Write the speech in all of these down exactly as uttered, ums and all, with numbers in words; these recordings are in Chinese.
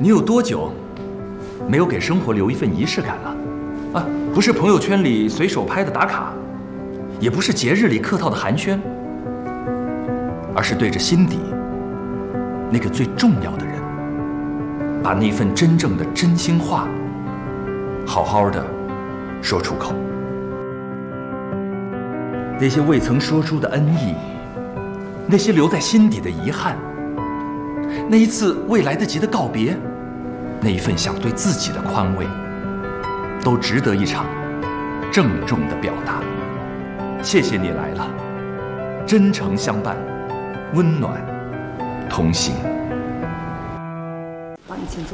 你有多久没有给生活留一份仪式感了？啊，不是朋友圈里随手拍的打卡，也不是节日里客套的寒暄，而是对着心底那个最重要的人，把那份真正的真心话，好好的说出口。那些未曾说出的恩义，那些留在心底的遗憾，那一次未来得及的告别，那一份想对自己的宽慰，都值得一场郑重的表达。谢谢你来了，真诚相伴，温暖同行。 好，你请坐。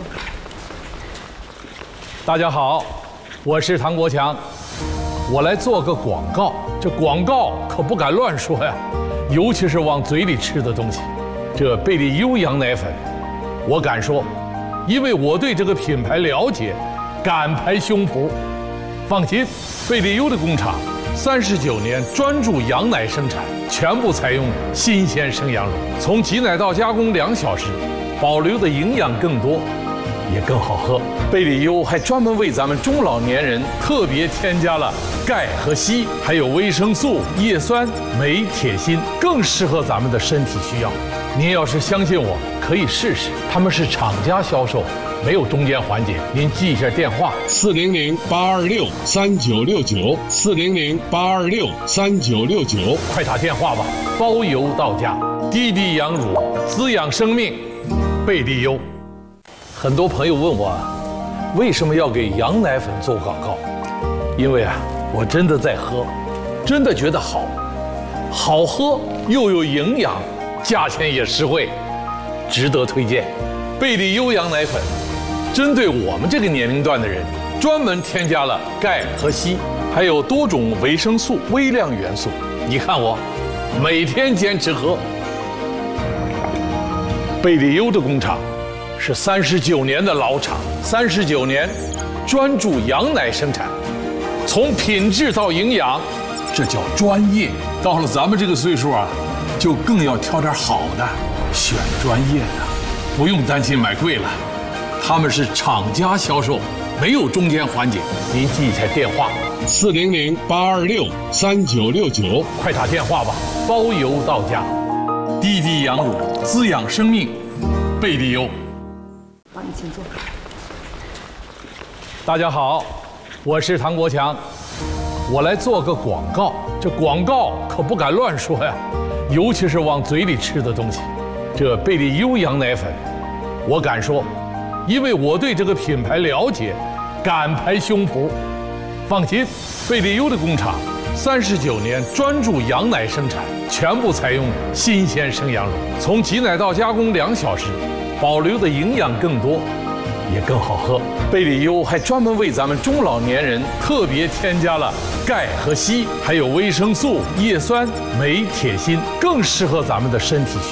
大家好，我是唐国强，我来做个广告。这广告可不敢乱说呀，尤其是往嘴里吃的东西。这贝利优羊奶粉，我敢说，因为我对这个品牌了解，敢拍胸脯。放心，贝利优的工厂三十九年专注羊奶生产，全部采用新鲜生羊乳，从挤奶到加工两小时，保留的营养更多，也更好喝。贝利优还专门为咱们中老年人特别添加了钙和硒，还有维生素、叶酸、镁、铁、锌，更适合咱们的身体需要。您要是相信我，可以试试。他们是厂家销售，没有中间环节。您记一下电话： 四零零八二六三九六九，四零零八二六三九六九， 快打电话吧，包邮到家。滴滴羊乳，滋养生命，贝利优。很多朋友问我，为什么要给羊奶粉做广告？因为啊，我真的在喝，真的觉得好，好喝又有营养，价钱也实惠，值得推荐。贝利优羊奶粉，针对我们这个年龄段的人，专门添加了钙和硒，还有多种维生素、微量元素。你看我，每天坚持喝。贝利优的工厂是三十九年的老厂，三十九年专注羊奶生产，从品质到营养，这叫专业。到了咱们这个岁数啊，就更要挑点好的，选专业的，不用担心买贵了。他们是厂家销售，没有中间环节。您记一下电话： 四零零八二六三九六九， 快打电话吧，包邮到家。滴滴羊乳，滋养生命，贝利优。 好，你请坐。 大家好，我是唐国强，我来做个广告。这广告可不敢乱说呀，尤其是往嘴里吃的东西。这贝利优羊奶粉，我敢说，因为我对这个品牌了解，敢拍胸脯。放心，贝利优的工厂三十九年专注羊奶生产，全部采用新鲜生羊乳，从挤奶到加工两小时，保留的营养更多，也更好喝。贝利优还专门为咱们中老年人特别添加了钙和硒，还有维生素、叶酸、镁、铁、锌，更适合咱们的身体需要。